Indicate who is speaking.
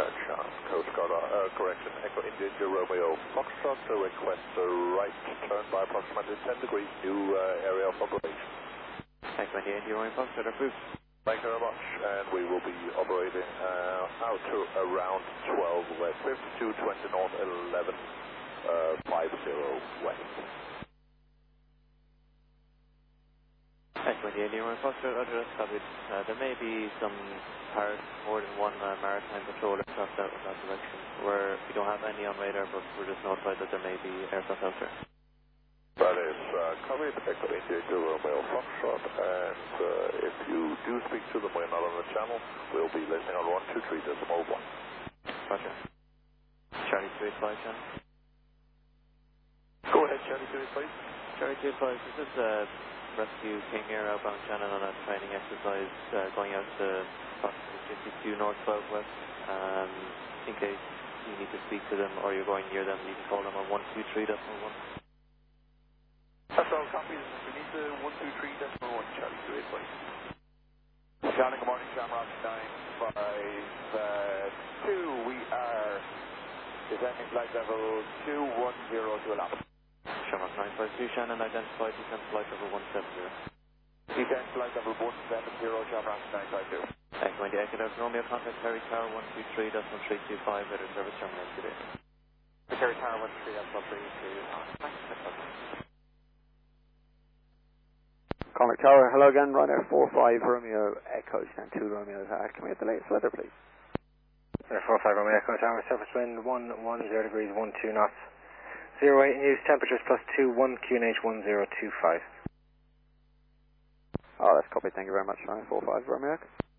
Speaker 1: Chance, Coast Guard, correction, Echo India Romeo Foxtrot, to request a right turn by approximately 10 degrees, new area of operation.
Speaker 2: Echo India Romeo Foxtrot, approved.
Speaker 1: Thank you very much, and we will be operating out to around 12 west, 5220 north, 1150 west.
Speaker 2: Echo India Romeo Foxtrot, Roger, that's copied. There may be some more than one maritime patroller across that direction. We don't have any on radar, but we're just notified that there may be aircraft elsewhere.
Speaker 1: That is covered, Echo India Romeo Foxtrot, and if you do speak to them, we're not on the channel, we'll be listening on 123.1.
Speaker 2: Roger. Charlie 285, channel.
Speaker 1: Go ahead, Charlie 285.
Speaker 2: Charlie 285, this is Rescue King Air outbound channel on a training exercise going out to approximately 52 north 12 west. In case you need to speak to them or you're going near them, you can call them on 123.1.
Speaker 1: That's all copies. We need the 123.1, Charlie 285.
Speaker 3: Charlie, good morning, Shamrock 952. We are descending flight level 210 to Alabama.
Speaker 2: Shamrock 952, Shannon identified, descent flight level 170.
Speaker 3: Descent flight level 170, Shamrock 952.
Speaker 2: Echo India, Echo Delta Romeo, contact Harry Tower 123.325, weather service terminated today.
Speaker 3: Harry Tower 123.325.
Speaker 4: Comet Tower, hello again, Ryanair 45 Romeo Echo, stand 2 Romeo, can we have the latest weather please?
Speaker 5: Ryanair 45 Romeo Echo Tower, surface wind 110 degrees, 12 knots, 08 in use, temperatures +2, 1 QNH 1025.
Speaker 4: Oh, that's copied, thank you very much, Ryanair 45 Romeo Echo.